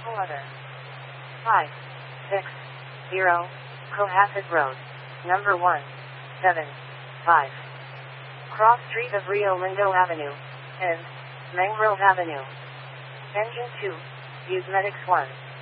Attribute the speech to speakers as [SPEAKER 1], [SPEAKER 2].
[SPEAKER 1] Other. 5, 6, 0, Cohasset Road. Number 1, 7, 5. Cross Street of Rio Lindo Avenue, and Mangrove Avenue. Engine 2, Use Medics 1.